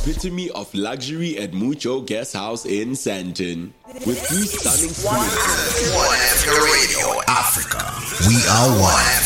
epitome of luxury at Mucho Guest House in Sandton. With 3 stunning One Africa Radio, Africa. We are one.